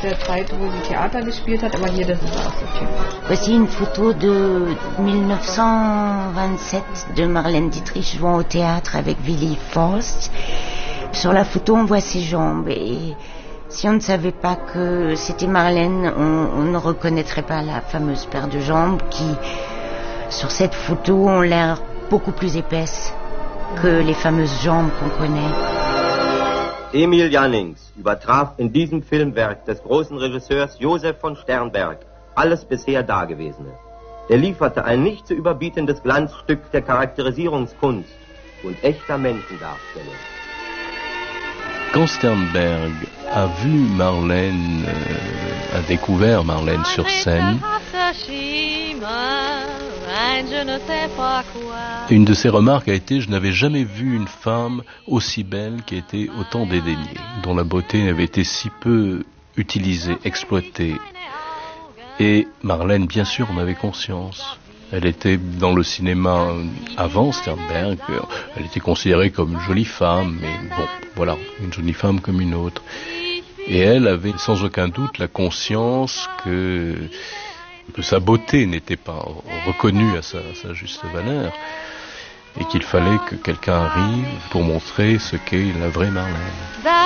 der Zeit, wo sie Theater gespielt hat, aber hier, das ist auch so typisch. Voici une photo de 1927 de Marlène Dietrich jouant au théâtre avec Willy Faust. Sur la photo, on voit ses jambes et si on ne savait pas que c'était Marlène, on ne reconnaîtrait pas la fameuse paire de jambes qui, sur cette photo, ont l'air beaucoup plus épaisses que les fameuses jambes qu'on connaît. Emil Jannings übertraf in diesem Filmwerk des großen Regisseurs Josef von Sternberg alles bisher Dagewesene. Er lieferte ein nicht zu überbietendes Glanzstück der Charakterisierungskunst und echter Menschendarstellung. Quand Sternberg a vu Marlène, a découvert Marlène sur scène, une de ses remarques a été: je n'avais jamais vu une femme aussi belle qui était autant dédaignée, dont la beauté avait été si peu utilisée, exploitée. Et Marlène, bien sûr, en avait conscience. Elle était dans le cinéma avant Sternberg, elle était considérée comme une jolie femme, mais bon, voilà, une jolie femme comme une autre. Et elle avait sans aucun doute la conscience que sa beauté n'était pas reconnue à sa juste valeur, et qu'il fallait que quelqu'un arrive pour montrer ce qu'est la vraie Marlène.